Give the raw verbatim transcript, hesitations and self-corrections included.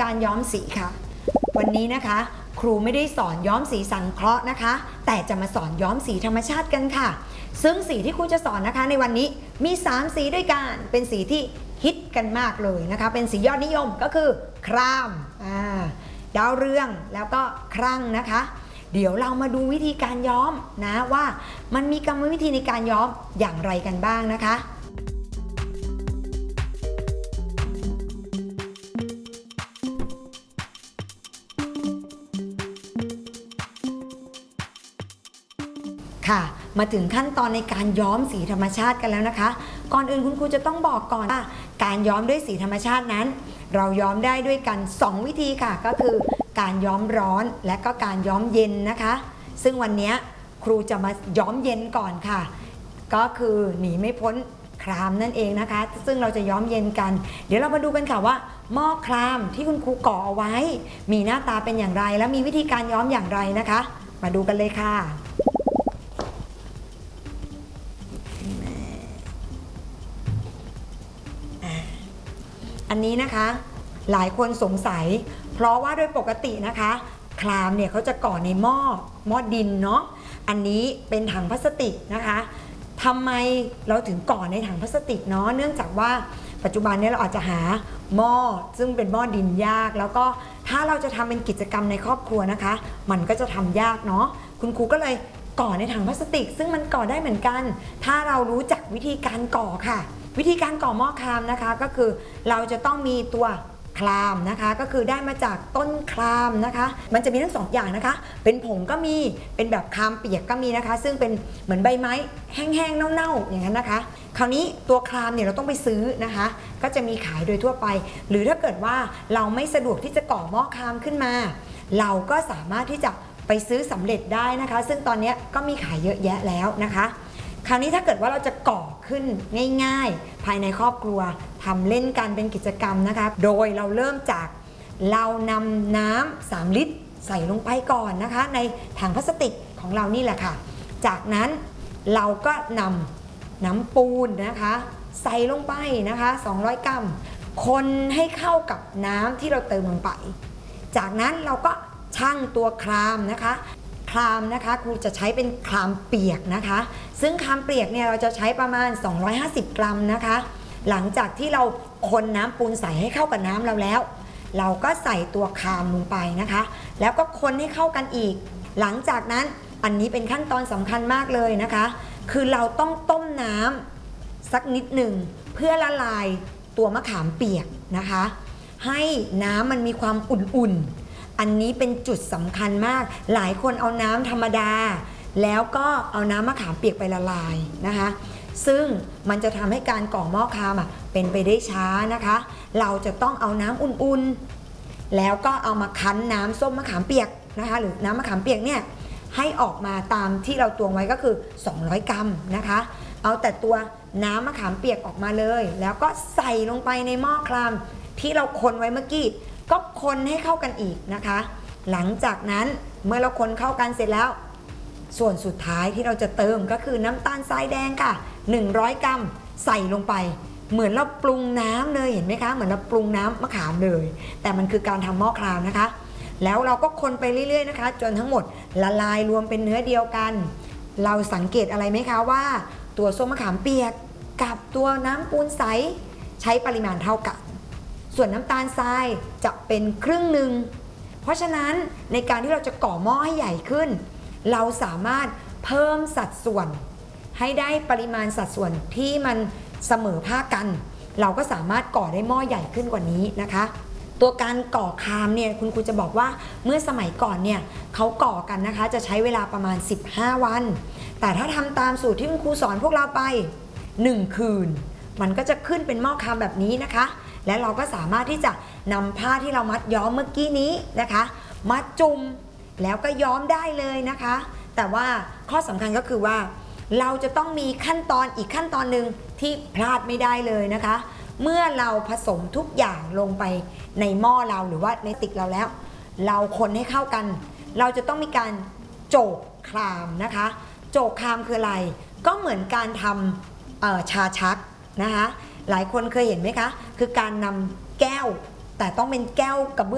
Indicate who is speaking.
Speaker 1: การย้อมสีค่ะวันนี้นะคะครูไม่ได้สอนย้อมสีสังเคราะห์นะคะแต่จะมาสอนย้อมสีธรรมชาติกันค่ะซึ่งสีที่ครูจะสอนนะคะในวันนี้มีสามสีด้วยกันเป็นสีที่ฮิตกันมากเลยนะคะเป็นสียอดนิยมก็คือครามอ่าดาวเรืองแล้วก็ครั่งนะคะเดี๋ยวเรามาดูวิธีการย้อมนะว่ามันมีกรรมวิธีในการย้อมอย่างไรกันบ้างนะคะค่ะมาถึงขั้นตอนในการย้อมสีธรรมชาติกันแล้วนะคะก่อนอื่นคุณครูจะต้องบอกก่อนว่าการย้อมด้วยสีธรรมชาตินั้นเราย้อมได้ด้วยกันสองวิธีค่ะก็คือการย้อมร้อนและก็การย้อมเย็นนะคะซึ่งวันนี้ครูจะมาย้อมเย็นก่อนค่ะก็คือหนีไม่พ้นครามนั่นเองนะคะซึ่งเราจะย้อมเย็นกันเดี๋ยวเรามาดูกันค่ะว่าหม้อครามที่คุณครูก่อเอาไว้มีหน้าตาเป็นอย่างไรและมีวิธีการย้อมอย่างไรนะคะมาดูกันเลยค่ะอันนี้นะคะหลายคนสงสัยเพราะว่าโดยปกตินะคะครามเนี่ยเขาจะก่อในหม้อหม้อดินเนาะอันนี้เป็นถังพลาสติกนะคะทำไมเราถึงก่อในถังพลาสติกเนาะเนื่องจากว่าปัจจุบันนี้เราอาจจะหาหม้อซึ่งเป็นหม้อดินยากแล้วก็ถ้าเราจะทำเป็นกิจกรรมในครอบครัวนะคะมันก็จะทำยากเนาะคุณครูก็เลยก่อในถังพลาสติกซึ่งมันก่อได้เหมือนกันถ้าเรารู้จักวิธีการก่อค่ะวิธีการก่อหม้อครามนะคะก็คือเราจะต้องมีตัวครามนะคะก็คือได้มาจากต้นครามนะคะมันจะมีทั้งสองอย่างนะคะเป็นผงก็มีเป็นแบบครามเปียกก็มีนะคะซึ่งเป็นเหมือนใบไม้แห้งๆเน่าๆอย่างนั้นนะคะคราวนี้ตัวครามเนี่ยเราต้องไปซื้อนะคะก็จะมีขายโดยทั่วไปหรือถ้าเกิดว่าเราไม่สะดวกที่จะก่อหม้อครามขึ้นมาเราก็สามารถที่จะไปซื้อสำเร็จได้นะคะซึ่งตอนนี้ก็มีขายเยอะแยะแล้วนะคะคราวนี้ถ้าเกิดว่าเราจะก่อขึ้นง่ายๆภายในครอบครัวทำเล่นกันเป็นกิจกรรมนะคะโดยเราเริ่มจากเรานำน้ำสามลิตรใส่ลงไปก่อนนะคะในถังพลาสติกของเรานี่แหละค่ะจากนั้นเราก็นำน้ำปูนนะคะใส่ลงไปนะคะสองร้อยกรัมคนให้เข้ากับน้ำที่เราเติมลงไปจากนั้นเราก็ชั่งตัวครามนะคะครามนะคะครูจะใช้เป็นครามเปียกนะคะซึ่งครามเปียกเนี่ยเราจะใช้ประมาณสองร้อยห้าสิบกรัมนะคะหลังจากที่เราคนน้ำปูนใส่ให้เข้ากับน้ำเราแล้วเราก็ใส่ตัวครามลงไปนะคะแล้วก็คนให้เข้ากันอีกหลังจากนั้นอันนี้เป็นขั้นตอนสำคัญมากเลยนะคะคือเราต้องต้มน้ำสักนิดหนึ่งเพื่อละลายตัวมะขามเปียกนะคะให้น้ำมันมีความอุ่นๆอันนี้เป็นจุดสำคัญมากหลายคนเอาน้ำธรรมดาแล้วก็เอาน้ำมะขามเปียกไปละลายนะคะซึ่งมันจะทำให้การก่อหม้อครามอ่ะเป็นไปได้ช้านะคะเราจะต้องเอาน้ำอุ่นๆแล้วก็เอามาคั้นน้ำส้มมะขามเปียกนะคะหรือน้ำมะขามเปียกเนี่ยให้ออกมาตามที่เราตวงไว้ก็คือสองร้อยกรัมนะคะเอาแต่ตัวน้ำมะขามเปียกออกมาเลยแล้วก็ใส่ลงไปในหม้อครามที่เราคนไว้เมื่อกี้ก็คนให้เข้ากันอีกนะคะหลังจากนั้นเมื่อเราคนเข้ากันเสร็จแล้วส่วนสุดท้ายที่เราจะเติมก็คือน้ำตาลทรายแดงค่ะหนึ่งร้อยกรัมใส่ลงไปเหมือนเราปรุงน้ำเลยเห็นไหมคะเหมือนเราปรุงน้ำมะขามเลยแต่มันคือการทำหม้อครามนะคะแล้วเราก็คนไปเรื่อยๆนะคะจนทั้งหมดละลายรวมเป็นเนื้อเดียวกันเราสังเกตอะไรไหมคะว่าตัวส้มมะขามเปียกกับตัวน้ำปูนใสใช้ปริมาณเท่ากันส่วนน้ำตาลทรายจะเป็นครึ่งหนึ่งเพราะฉะนั้นในการที่เราจะก่อหม้อให้ใหญ่ขึ้นเราสามารถเพิ่มสัดส่วนให้ได้ปริมาณสัดส่วนที่มันเสมอภาคกันเราก็สามารถก่อได้หม้อใหญ่ขึ้นกว่านี้นะคะตัวการก่อครามเนี่ยคุณครูจะบอกว่าเมื่อสมัยก่อนเนี่ยเขาก่อกันนะคะจะใช้เวลาประมาณสิบห้าวันแต่ถ้าทำตามสูตรที่คุณครูสอนพวกเราไปหนึ่งคืนมันก็จะขึ้นเป็นหม้อครามแบบนี้นะคะและเราก็สามารถที่จะนำผ้าที่เรามัดย้อมเมื่อกี้นี้นะคะมาจุ่มแล้วก็ย้อมได้เลยนะคะแต่ว่าข้อสำคัญก็คือว่าเราจะต้องมีขั้นตอนอีกขั้นตอนหนึ่งที่พลาดไม่ได้เลยนะคะเมื่อเราผสมทุกอย่างลงไปในหม้อเราหรือว่าในติกเราแล้วเราคนให้เข้ากันเราจะต้องมีการโจกครามนะคะโจกครามคืออะไรก็เหมือนการทำชาชักนะคะหลายคนเคยเห็นไหมคะคือการนำแก้วแต่ต้องเป็นแก้วกระเบื้อง